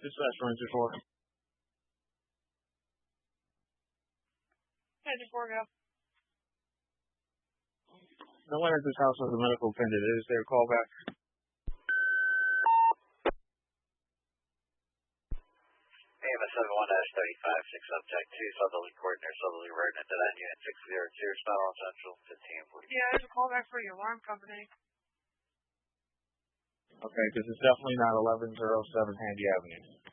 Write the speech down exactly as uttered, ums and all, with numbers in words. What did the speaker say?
Dispatch Ranger four. Ranger four, go. No one at this house has a medical attendant. Is there a call back? A M S seven one thirty-five, six subject two, Sutherland Coordinator, Sutherland Road, and Dead Unit six zero two, Spinal Central, fifteen forty. Yeah, there's a call back for your alarm company. Okay, because it's definitely not eleven oh seven Handy Avenue.